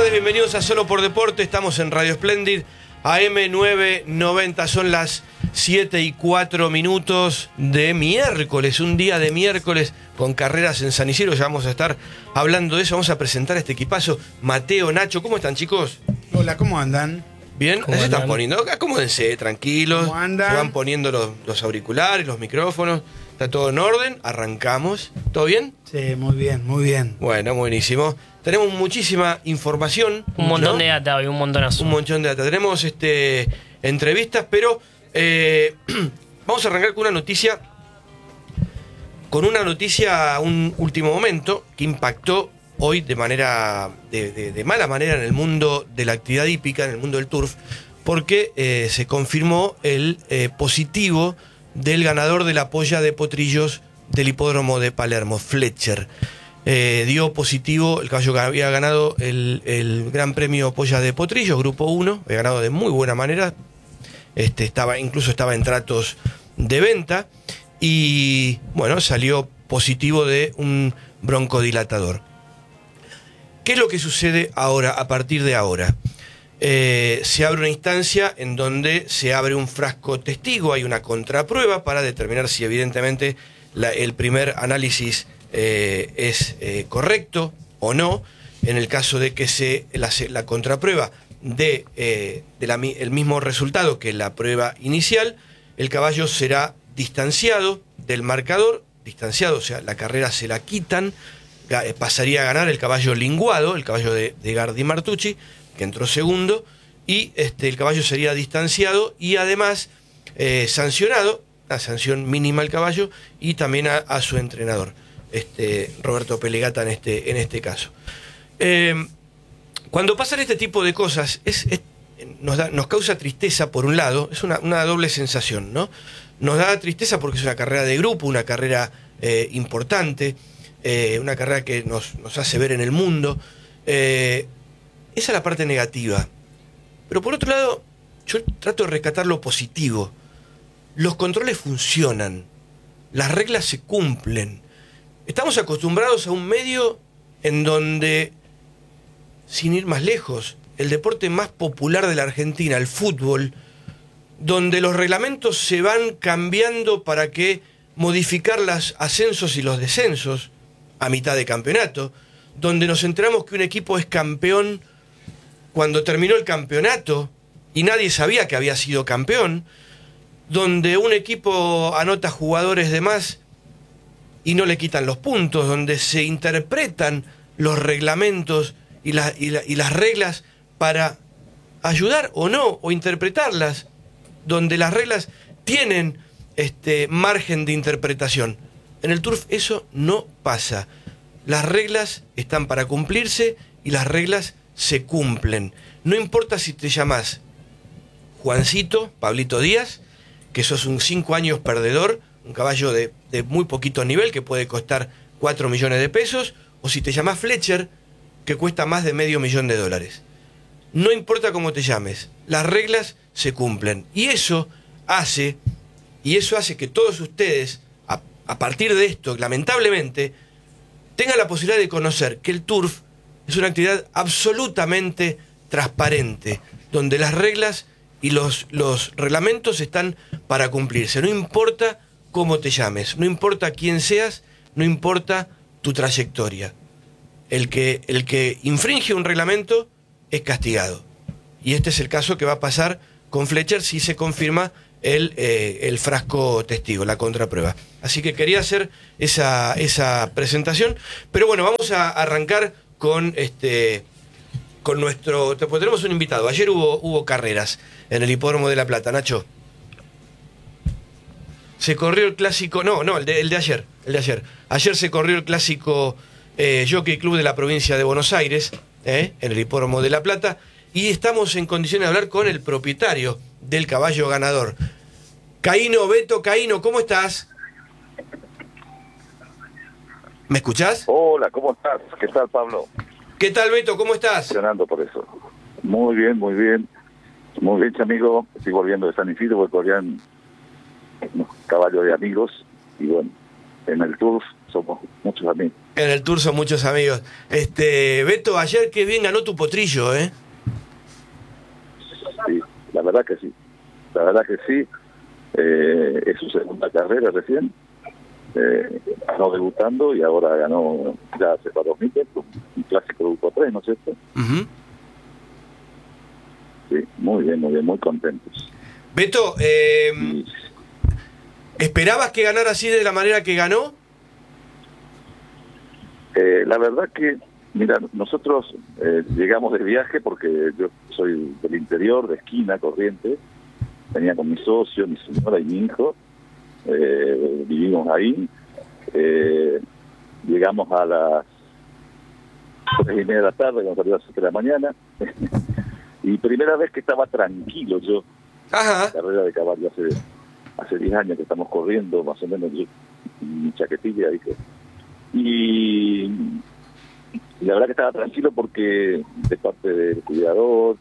tardes, bienvenidos a Solo por Deporte. Estamos en Radio Splendid, AM990. Son las 7:04 de miércoles, un día de miércoles con carreras en San Isidro. Ya vamos a estar hablando de eso. Vamos a presentar este equipazo. Mateo, Nacho, ¿cómo están, chicos? Hola, ¿cómo andan? Bien, se están poniendo. Acomódense, tranquilos. ¿Cómo andan? Se van poniendo los auriculares, los micrófonos. Está todo en orden. Arrancamos. ¿Todo bien? Sí, muy bien, muy bien. Bueno, buenísimo. Tenemos muchísima información. Un montón de data hoy, un montonazo. Un montón de data. Tenemos entrevistas, pero vamos a arrancar con una noticia. Un último momento que impactó hoy de mala manera en el mundo de la actividad hípica, en el mundo del turf, porque se confirmó el positivo del ganador de la polla de potrillos del hipódromo de Palermo, Fletcher. Dio positivo el caballo que había ganado el Gran Premio Polla de Potrillos, Grupo 1, había ganado de muy buena manera, incluso estaba en tratos de venta, y bueno, salió positivo de un broncodilatador. ¿Qué es lo que sucede ahora, a partir de ahora? Se abre una instancia en donde se abre un frasco testigo, hay una contraprueba para determinar si evidentemente el primer análisis es correcto o no. En el caso de que la contraprueba dé el mismo resultado que la prueba inicial, el caballo será distanciado del marcador, o sea, la carrera se la quitan, pasaría a ganar el caballo linguado, el caballo de Gardi Martucci, que entró segundo, y el caballo sería distanciado y además sancionado, una sanción mínima al caballo y también a su entrenador, Roberto Pelegata en este caso. Cuando pasan este tipo de cosas, nos causa tristeza por un lado, es una doble sensación, ¿no? Nos da tristeza porque es una carrera de grupo, una carrera importante, una carrera que nos hace ver en el mundo. Esa es la parte negativa. Pero por otro lado, yo trato de rescatar lo positivo. Los controles funcionan, las reglas se cumplen. Estamos acostumbrados a un medio en donde, sin ir más lejos, el deporte más popular de la Argentina, el fútbol, donde los reglamentos se van cambiando para que modificar los ascensos y los descensos a mitad de campeonato, donde nos enteramos que un equipo es campeón cuando terminó el campeonato y nadie sabía que había sido campeón, donde un equipo anota jugadores de más y no le quitan los puntos, donde se interpretan los reglamentos y las reglas para ayudar o no, o interpretarlas, donde las reglas tienen margen de interpretación. En el turf eso no pasa. Las reglas están para cumplirse y las reglas se cumplen. No importa si te llamas Juancito, Pablito Díaz, que sos un 5 años perdedor, un caballo de muy poquito nivel que puede costar 4 millones de pesos, o si te llamas Fletcher, que cuesta más de $500,000. No importa cómo te llames, las reglas se cumplen. Y eso hace que todos ustedes, a partir de esto, lamentablemente, tengan la posibilidad de conocer que el turf es una actividad absolutamente transparente, donde las reglas y los reglamentos están para cumplirse. No importa cómo te llames, no importa quién seas, no importa tu trayectoria. El que infringe un reglamento es castigado. Y este es el caso que va a pasar con Fletcher si se confirma el frasco testigo, la contraprueba. Así que quería hacer esa presentación. Pero bueno, vamos a arrancar con nuestro... Pues tenemos un invitado. Ayer hubo carreras en el Hipódromo de La Plata, Nacho. Se corrió el clásico... No, el de ayer. Ayer se corrió el clásico Jockey Club de la provincia de Buenos Aires, en el Hipódromo de La Plata, y estamos en condiciones de hablar con el propietario del caballo ganador. Beto Caíno, ¿cómo estás? ¿Me escuchás? Hola, ¿cómo estás? ¿Qué tal, Pablo? ¿Qué tal, Beto? ¿Cómo estás? Funcionando por eso. Muy bien, muy bien. Muy bien, amigo. Estoy volviendo de San Isidro, voy corriendo unos caballos de amigos. Y bueno, en el Tour somos muchos amigos. En el Tour son muchos amigos. Beto, ayer qué bien ganó tu potrillo, ¿eh? Sí, la verdad que sí. La verdad que sí. Es su segunda carrera recién. Ganó debutando y ahora ganó ya hace para 2000 un clásico grupo 3, ¿no es cierto? Uh-huh. Sí, muy bien, muy contentos. Beto, ¿esperabas que ganara así de la manera que ganó? La verdad que, mira, nosotros llegamos de viaje porque yo soy del interior, de Esquina, Corrientes. Venía con mi socio, mi señora y mi hijo. Vivimos ahí. Llegamos a las 3:30 de la tarde, cuando salió a las 7 de la mañana. Y primera vez que estaba tranquilo yo. Ajá. Carrera de caballo hace 10 años que estamos corriendo, más o menos, yo, mi chaquetilla, dije. Y la verdad que estaba tranquilo porque de parte del cuidador,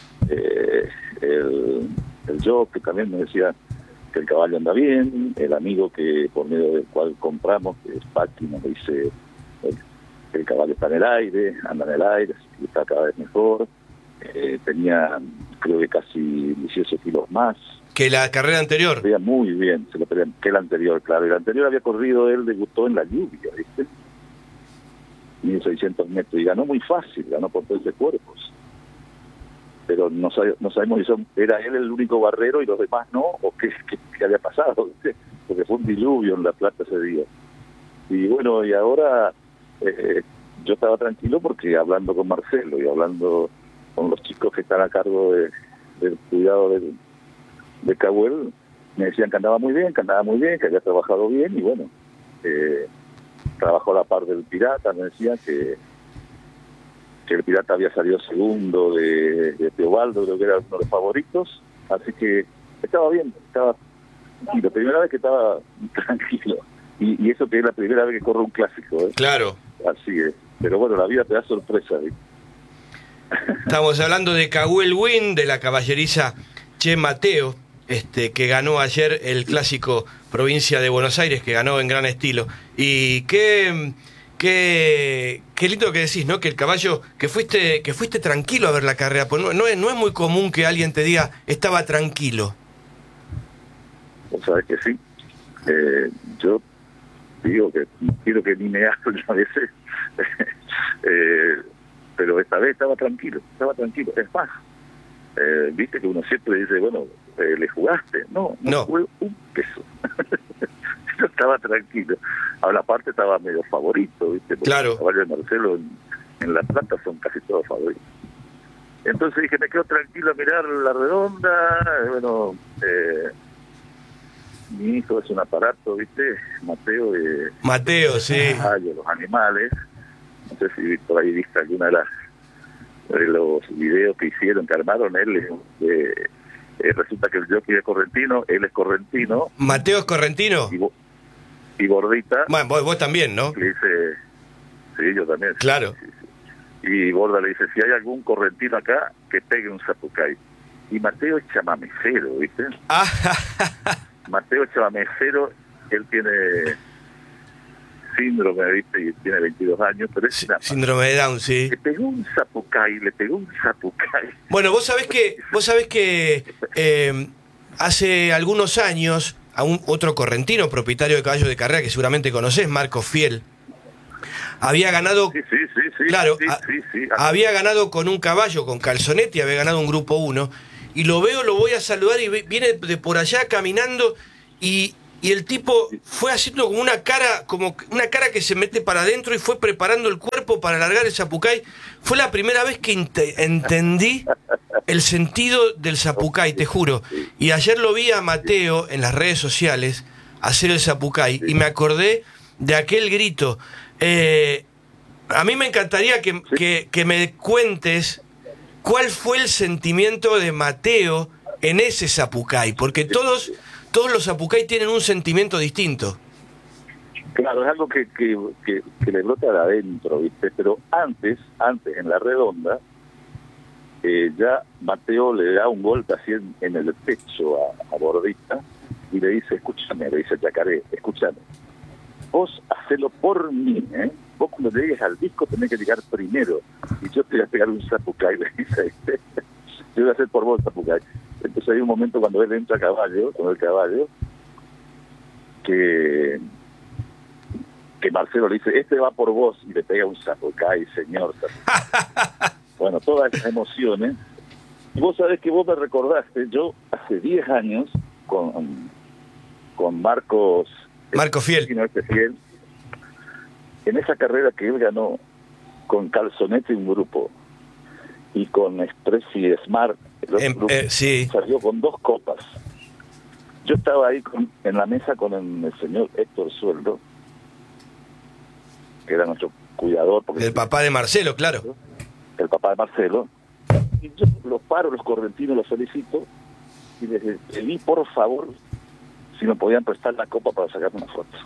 el jockey también me decía que el caballo anda bien, el amigo que por medio del cual compramos, que es Paqui, nos dice que el caballo está en el aire, anda en el aire, está cada vez mejor. Tenía creo que casi 18 kilos más. Que la carrera anterior. Se veía muy bien, se lo pedía, que el anterior, claro. El anterior había corrido, él debutó en la lluvia, ¿viste? 1600 metros y ganó muy fácil, ganó por 13 cuerpos. Pero no sabemos si era él el único barrero y los demás no, o qué había pasado, ¿viste? Porque fue un diluvio en La Plata ese día. Y bueno, y ahora yo estaba tranquilo porque hablando con Marcelo y hablando con los chicos que están a cargo del cuidado de Cahuel, me decían que andaba muy bien, que había trabajado bien, y bueno, trabajó a la par del Pirata, me decían que el Pirata había salido segundo de Teobaldo, creo que era uno de los favoritos, así que estaba bien, estaba tranquilo, primera vez que estaba tranquilo, y eso que es la primera vez que corro un clásico, ¿eh? Claro. Así es, pero bueno, la vida te da sorpresa, ¿eh? Estamos hablando de Cahuel Win, de la caballeriza Che Mateo, que ganó ayer el clásico Provincia de Buenos Aires, que ganó en gran estilo. Y qué lindo que decís, ¿no? Que el caballo, que fuiste tranquilo a ver la carrera, pues no es muy común que alguien te diga estaba tranquilo. Vos sabés que sí. Yo digo que no quiero que ni me hablen a veces, pero esta vez estaba tranquilo. Es más, viste que uno siempre dice, bueno, ¿le jugaste? No jugué un peso. Yo estaba tranquilo. Ahora aparte estaba medio favorito, viste, porque claro. Los caballos de Marcelo en La Plata son casi todos favoritos. Entonces dije, me quedo tranquilo a mirar la redonda. Bueno, mi hijo es un aparato, viste, Mateo, sí. Los animales. No sé si por ahí viste alguna de los videos que hicieron, que armaron. Él resulta que el jockey es correntino, él es correntino. ¿Mateo es correntino? Y Bordita. Bueno, vos también, ¿no? Le dice, sí, yo también. Claro. Sí. Y Borda le dice, si hay algún correntino acá, que pegue un zapucay. Y Mateo es chamamecero, ¿viste? Mateo es chamamecero, él tiene síndrome, ¿viste? Y tiene 22 años, pero es síndrome de Down, sí. Le pegó un zapucay. Bueno, vos sabés que hace algunos años a otro correntino, propietario de caballos de carrera, que seguramente conocés, Marco Fiel, había ganado, sí, claro, sí. Había ganado con un caballo, con Calzonetti, había ganado un grupo 1, y lo voy a saludar, y viene de por allá caminando, y el tipo fue haciendo como una cara que se mete para adentro, y fue preparando el cuerpo para alargar el zapucay. Fue la primera vez que entendí el sentido del zapucay, te juro. Y ayer lo vi a Mateo en las redes sociales hacer el zapucay, y me acordé de aquel grito. A mí me encantaría que me cuentes cuál fue el sentimiento de Mateo en ese zapucay, porque todos los zapucay tienen un sentimiento distinto. Claro, es algo que le brota de adentro, ¿viste? Pero antes en la redonda, ya Mateo le da un golpe así en el pecho a Bordita y le dice, escúchame, le dice Yacaré, escúchame. vos hacelo por mí, ¿eh? Vos cuando llegues al disco tenés que llegar primero, y yo te voy a pegar un zapucay, le dice. Yo voy a hacer por vos zapucay. Entonces hay un momento cuando él entra a caballo, con el caballo, que Marcelo le dice, este va por vos, y le pega un zapucay, señor. Bueno, todas esas emociones. Y vos sabés que vos me recordaste, yo hace 10 años, con Marco Fiel. Fiel, en esa carrera que él ganó con Calzonete y un grupo, y con Express y Smart, sí. salió con 2 copas. Yo estaba ahí en la mesa con el señor Héctor Sueldo, que era nuestro cuidador. Porque el papá de Marcelo, claro. El papá de Marcelo. Y yo los paro, los correntinos, los felicito, y les pedí, por favor, si me podían prestar la copa para sacarme una foto.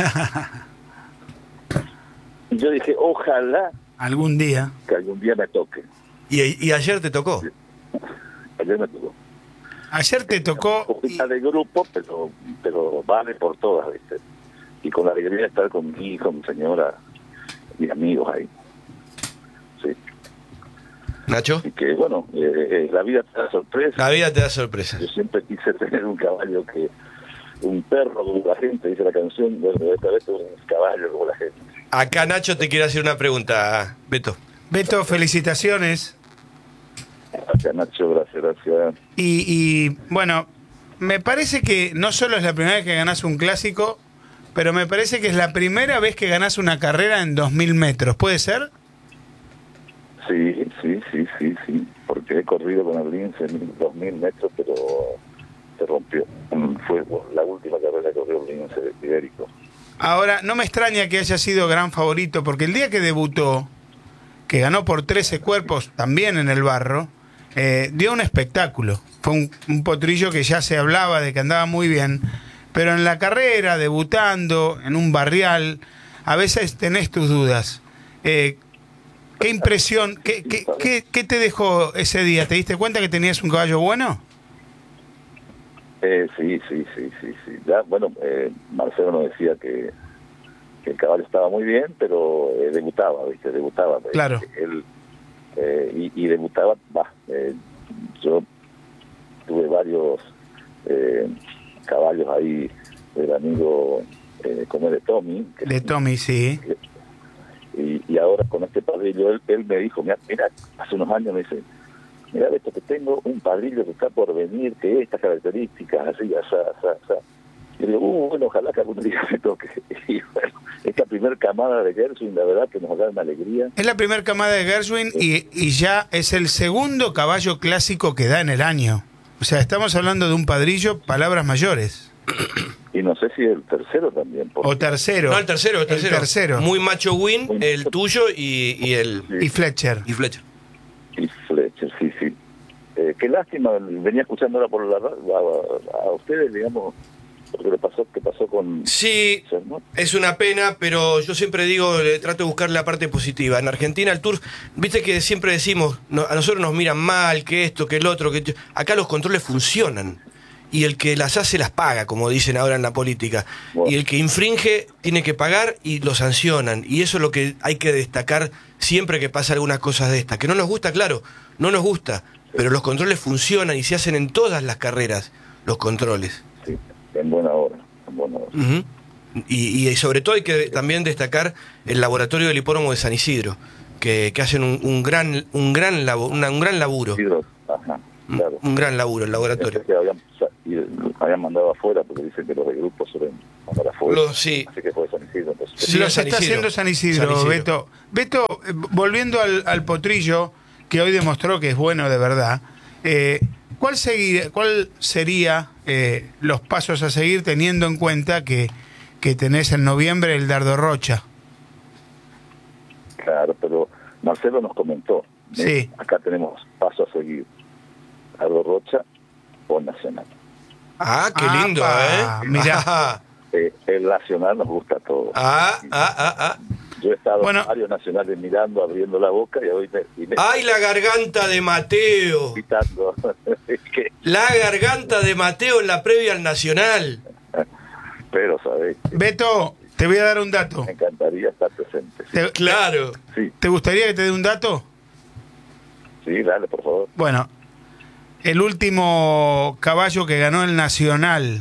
Y yo dije, ojalá algún día me toque. ¿Y ayer te tocó? Sí. Ayer me tocó. Ayer te tocó. Copita de grupo, pero vale por todas, ¿viste? Y con la alegría de estar con mi hijo, mi señora y amigos ahí. Sí. ¿Nacho? Y que, bueno, la vida te da sorpresas. La vida te da sorpresas. Yo siempre quise tener un caballo un perro como la gente, dice la canción. Bueno, esta vez un caballo como la gente. Acá Nacho te quiere hacer una pregunta, Beto. Beto, felicitaciones. Gracias, Nacho, gracias. Y bueno, me parece que no solo es la primera vez que ganás un clásico, pero me parece que es la primera vez que ganás una carrera en 2000 metros. ¿Puede ser? Sí, porque he corrido con el lince en 2000 metros, pero se rompió. Fue la última carrera que corrió el lince ibérico. Ahora, no me extraña que haya sido gran favorito, porque el día que debutó, que ganó por 13 cuerpos, también en el barro, dio un espectáculo. Fue un potrillo que ya se hablaba de que andaba muy bien, pero en la carrera, debutando, en un barrial, a veces tenés tus dudas. ¿Qué impresión, qué te dejó ese día? ¿Te diste cuenta que tenías un caballo bueno? Sí. Ya, bueno, Marcelo nos decía que el caballo estaba muy bien, pero debutaba. Claro. Él, y debutaba, yo tuve varios caballos ahí del amigo, como de Tommy. Tommy, sí. Y ahora con este padrillo, él me dijo, mira, hace unos años me dice, mira, esto que tengo un padrillo que está por venir, que estas características, así. Y yo digo, bueno, ojalá que algún día me toque. Y bueno, esta primer camada de Gershwin, la verdad que nos da una alegría. Es la primer camada de Gershwin y ya es el segundo caballo clásico que da en el año. O sea, estamos hablando de un padrillo, palabras mayores. Y no sé si el tercero también. O tercero. No, el tercero. Muy macho win, el tuyo y el... Y Fletcher. Y Fletcher, sí. Qué lástima, venía escuchándola por la radio, a ustedes, digamos, porque que pasó con... Sí, ¿no? Es una pena, pero yo siempre digo, trato de buscar la parte positiva. En Argentina el Tour, viste que siempre decimos, a nosotros nos miran mal, que esto, que el otro, que acá los controles funcionan. Y el que las hace las paga, como dicen ahora en la política. Bueno. Y el que infringe tiene que pagar y lo sancionan. Y eso es lo que hay que destacar siempre que pasa algunas cosas de estas. Que no nos gusta, claro, no nos gusta, pero los controles funcionan y se hacen en todas las carreras, los controles. Sí, en buena hora. Uh-huh. Y sobre todo hay que también destacar el laboratorio del hipódromo de San Isidro, que hacen un gran laburo. Isidro, ajá. Claro. Un gran laburo el laboratorio. Que habían mandado afuera porque dicen que los de grupos suelen mandar afuera. Sí. Así que fue San Isidro. Entonces. Sí, los está haciendo San Isidro. Beto, volviendo al potrillo, que hoy demostró que es bueno de verdad, ¿cuál sería los pasos a seguir teniendo en cuenta que tenés en noviembre el Dardo Rocha? Claro, pero Marcelo nos comentó. Sí. Acá tenemos paso a seguir. Dardo Rocha o Nacional. Ah, qué lindo, Mirá. El Nacional nos gusta a todos. Yo he estado en varios nacionales mirando, abriendo la boca y hoy ¡ay, la garganta de Mateo! Gritando. La garganta de Mateo en la previa al Nacional. Pero, ¿sabés? Beto, Te voy a dar un dato. Me encantaría estar presente. Sí. Claro. Sí, ¿Te gustaría que te dé un dato? sí, dale, por favor. Bueno, el último caballo que ganó el Nacional,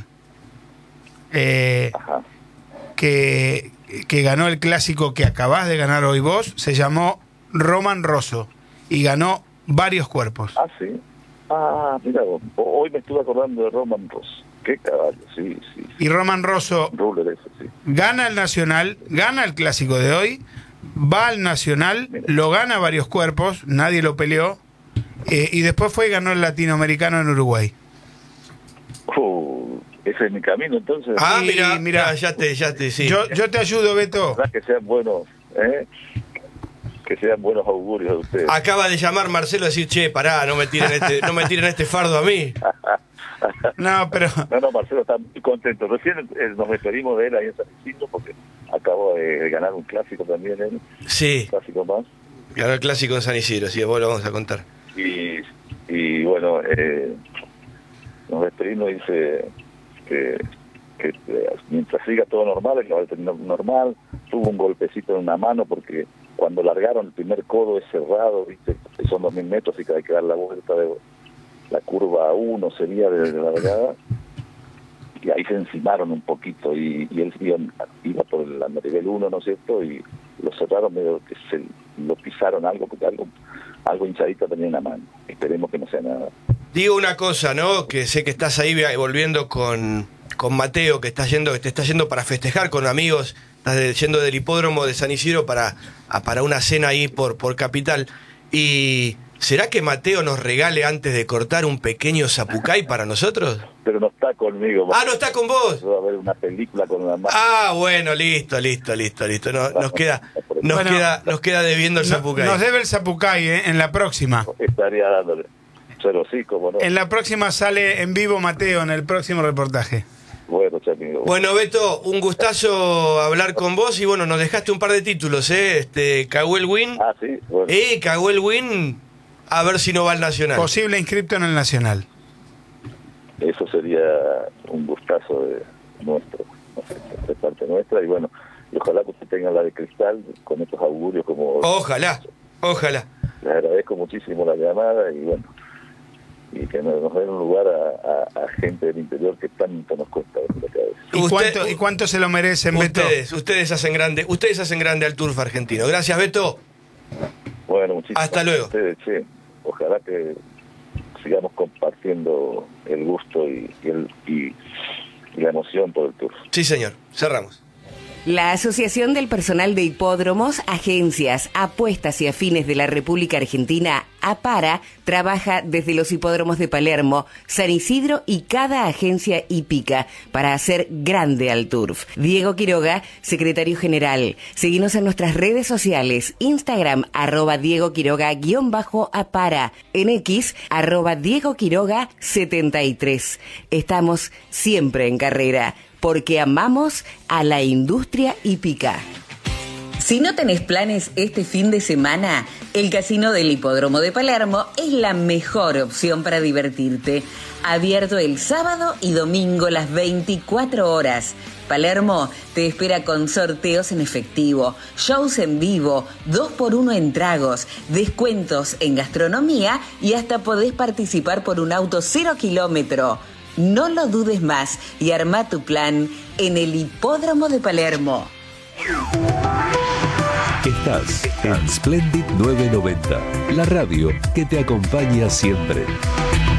Ajá. que ganó el clásico que acabás de ganar hoy vos, se llamó Roman Rosso y ganó varios cuerpos. Ah, sí. Ah, mira, hoy me estuve acordando de Roman Ross. Qué caballo, sí. Y Roman Rosso Ruler ese, sí. gana el Nacional, gana el clásico de hoy, va al Nacional, lo gana varios cuerpos, nadie lo peleó, y después fue y ganó el Latinoamericano en Uruguay. Ese es mi camino, entonces. Ah, Sí, mira, mirá. ya te, sí. Yo te ayudo, Beto. Ojalá que sean buenos, que sean buenos augurios de ustedes. Acaba de llamar Marcelo a decir, che, pará, no me tiren este fardo a mí. No, pero No, Marcelo está muy contento. Recién nos despedimos de él ahí en San Isidro porque acabo de ganar un clásico también él, Sí, un clásico más. ganó el clásico en San Isidro, así que vos lo vamos a contar. Y bueno, nos despedimos y dice que mientras siga todo normal, que va a terminar normal. Tuvo un golpecito en una mano porque cuando largaron el primer codo es cerrado, ¿viste? Son 2.000 metros y que hay que dar la vuelta de la curva 1 sería de la largada, y ahí se encimaron un poquito y él iba por la nivel 1, ¿no es cierto? Y lo cerraron medio que lo pisaron algo, porque algo hinchadito tenía en la mano. Esperemos que no sea nada. Digo una cosa, ¿no? Que sé que estás ahí volviendo con Mateo, que te está yendo para festejar con amigos, estás yendo del hipódromo de San Isidro para una cena ahí por Capital. Y ¿será que Mateo nos regale antes de cortar un pequeño zapucay para nosotros? Pero no está conmigo. Ah, ¿no está con vos? Va a ver una película con una mano. Ah, bueno, listo. Nos queda debiendo el zapucay. nos debe el zapucay, en la próxima. Estaría dándole. Pero sí, como no. En la próxima sale en vivo Mateo, en el próximo reportaje. Bueno, Chami. Bueno, Beto, un gustazo hablar con vos y bueno, nos dejaste un par de títulos, Cahuel Win. Ah, sí, bueno. Cahuel Win, a ver si no va al Nacional. Posible inscripto en el Nacional. Eso sería un gustazo de parte nuestra, y bueno, y ojalá que usted tenga la de cristal con estos augurios como... Ojalá. Les agradezco muchísimo la llamada y bueno, y que nos den un lugar a gente del interior que tanto nos cuesta venir acá a veces. ¿Y cuánto se lo merecen, Beto? Ustedes hacen grande al turf argentino. Gracias, Beto. Bueno, muchísimas Hasta luego. gracias a ustedes, che. Ojalá que sigamos compartiendo el gusto y la emoción por el turf. Sí, señor. Cerramos. La Asociación del Personal de Hipódromos, Agencias, Apuestas y Afines de la República Argentina, APARA, trabaja desde los hipódromos de Palermo, San Isidro y cada agencia hípica para hacer grande al turf. Diego Quiroga, secretario general. Seguinos en nuestras redes sociales, Instagram, @Diego Quiroga_APARA, en X, @Diego Quiroga 73. Estamos siempre en carrera, porque amamos a la industria hípica. Si no tenés planes este fin de semana, el Casino del Hipódromo de Palermo es la mejor opción para divertirte. Abierto el sábado y domingo las 24 horas. Palermo te espera con sorteos en efectivo, shows en vivo, 2x1 en tragos, descuentos en gastronomía y hasta podés participar por un auto 0 kilómetro. No lo dudes más y arma tu plan en el Hipódromo de Palermo. Estás en Splendid 990, la radio que te acompaña siempre.